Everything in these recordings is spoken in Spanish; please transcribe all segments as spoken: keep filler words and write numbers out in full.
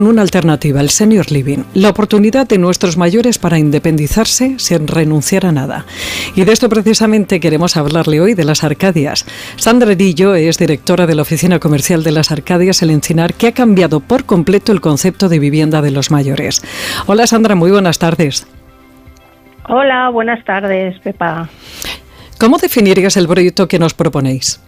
Una alternativa, el Senior Living, la oportunidad de nuestros mayores para independizarse sin renunciar a nada. Y de esto precisamente queremos hablarle hoy, de las Arcadias. Sandra Erillo es directora de la Oficina Comercial de las Arcadias El Encinar, que ha cambiado por completo el concepto de vivienda de los mayores. Hola Sandra, muy buenas tardes. Hola, buenas tardes, Pepa. ¿Cómo definirías el proyecto que nos proponéis?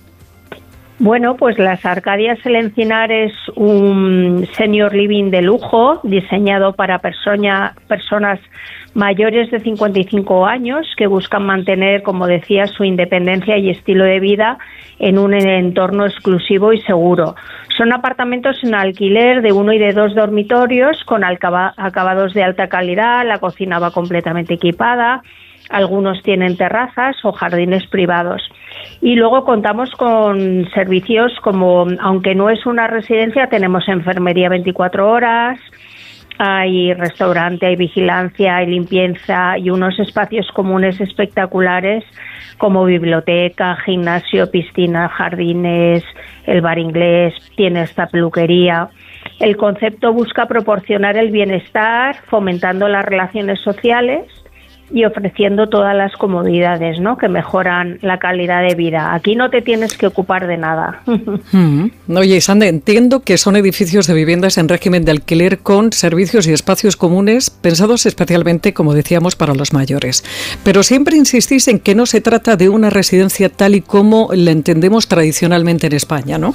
Bueno, pues las Arcadias El Encinar es un senior living de lujo diseñado para persona, personas mayores de cincuenta y cinco años que buscan mantener, como decía, su independencia y estilo de vida en un entorno exclusivo y seguro. Son apartamentos en alquiler de uno y de dos dormitorios con acabados de alta calidad, la cocina va completamente equipada, algunos tienen terrazas o jardines privados. Y luego contamos con servicios como, aunque no es una residencia, tenemos enfermería veinticuatro horas, hay restaurante, hay vigilancia, hay limpieza y unos espacios comunes espectaculares como biblioteca, gimnasio, piscina, jardines, el bar inglés, tiene esta peluquería. El concepto busca proporcionar el bienestar, fomentando las relaciones sociales y ofreciendo todas las comodidades, ¿no?, que mejoran la calidad de vida. Aquí no te tienes que ocupar de nada. Mm. Oye, Sandra, entiendo que son edificios de viviendas en régimen de alquiler con servicios y espacios comunes pensados especialmente, como decíamos, para los mayores. Pero siempre insistís en que no se trata de una residencia tal y como la entendemos tradicionalmente en España, ¿no?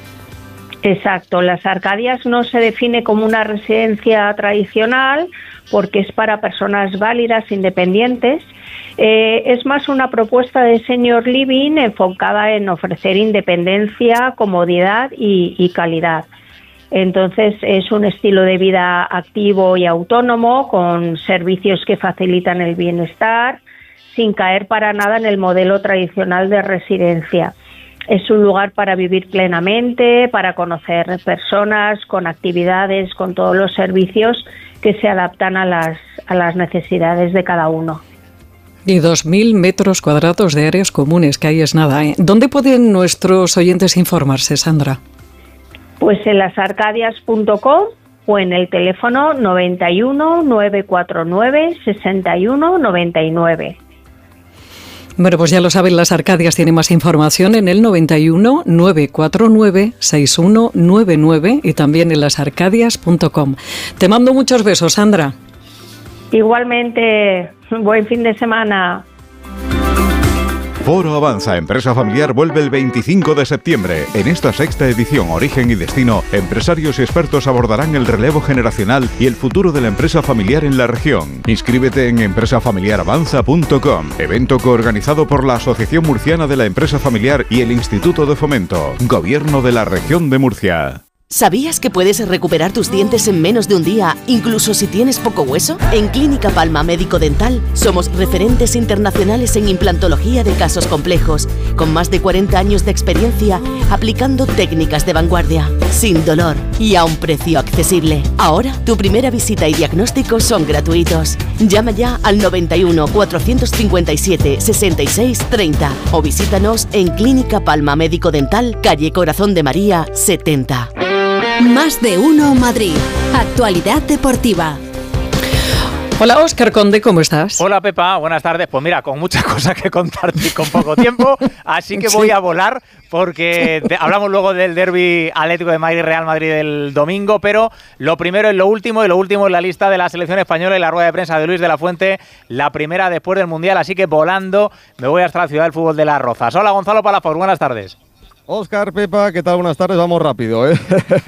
Exacto, las Arcadias no se define como una residencia tradicional porque es para personas válidas, independientes. Eh, es más una propuesta de senior living enfocada en ofrecer independencia, comodidad y, y calidad. Entonces es un estilo de vida activo y autónomo con servicios que facilitan el bienestar sin caer para nada en el modelo tradicional de residencia. Es un lugar para vivir plenamente, para conocer personas, con actividades, con todos los servicios que se adaptan a las, a las necesidades de cada uno. Y dos mil metros cuadrados de áreas comunes, que ahí es nada, ¿eh? ¿Dónde pueden nuestros oyentes informarse, Sandra? Pues en las arcadias punto com o en el teléfono noventa y uno, novecientos cuarenta y nueve, sesenta y uno noventa y nueve. Bueno, pues ya lo saben, las Arcadias tienen más información en el noventa y uno, novecientos cuarenta y nueve, sesenta y uno noventa y nueve y también en las arcadias punto com. Te mando muchos besos, Sandra. Igualmente, buen fin de semana. Foro Avanza Empresa Familiar vuelve el veinticinco de septiembre. En esta sexta edición Origen y Destino, empresarios y expertos abordarán el relevo generacional y el futuro de la empresa familiar en la región. Inscríbete en empresa familiar avanza punto com, evento coorganizado por la Asociación Murciana de la Empresa Familiar y el Instituto de Fomento, Gobierno de la Región de Murcia. ¿Sabías que puedes recuperar tus dientes en menos de un día, incluso si tienes poco hueso? En Clínica Palma Médico Dental somos referentes internacionales en implantología de casos complejos, con más de cuarenta años de experiencia aplicando técnicas de vanguardia, sin dolor y a un precio accesible. Ahora, tu primera visita y diagnóstico son gratuitos. Llama ya al noventa y uno, cuatrocientos cincuenta y siete, sesenta y seis, treinta o visítanos en Clínica Palma Médico Dental, calle Corazón de María, setenta. Más de uno Madrid. Actualidad deportiva. Hola Óscar Conde, ¿cómo estás? Hola Pepa, buenas tardes. Pues mira, con muchas cosas que contarte y con poco tiempo, así que voy sí. a volar porque te, hablamos luego del derbi Atlético de Madrid, Real Madrid del domingo, pero lo primero es lo último y lo último es la lista de la selección española y la rueda de prensa de Luis de la Fuente, la primera después del Mundial, así que volando me voy hasta la ciudad del fútbol de Las Rozas. Hola Gonzalo Palafox, buenas tardes. Óscar, Pepa, ¿qué tal? Buenas tardes, vamos rápido, ¿eh?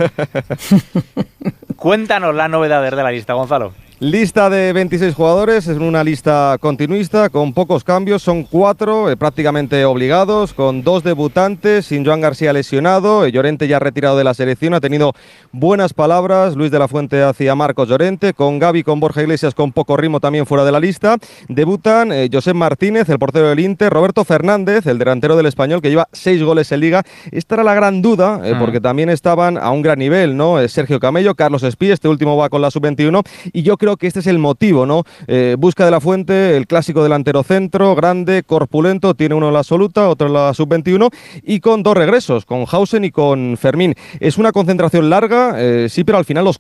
Cuéntanos las novedades de la lista, Gonzalo. Lista de veintiséis jugadores, es una lista continuista con pocos cambios, son cuatro eh, prácticamente obligados, con dos debutantes, sin Joan García lesionado, eh, Llorente ya retirado de la selección, ha tenido buenas palabras Luis de la Fuente hacia Marcos Llorente, con Gavi, con Borja Iglesias con poco ritmo también fuera de la lista. Debutan eh, Josep Martínez, el portero del Inter, Roberto Fernández, el delantero del Español que lleva seis goles en Liga. Esta era la gran duda, eh, mm. porque también estaban a un gran nivel, ¿no? Eh, Sergio Camello, Carlos Espí, este último va con la sub veintiuno y yo creo que este es el motivo, ¿no? Eh, busca de la Fuente el clásico delantero centro, grande, corpulento, tiene uno en la absoluta, otro en la sub veintiuno y con dos regresos, con Hausen y con Fermín. Es una concentración larga, eh, sí, pero al final los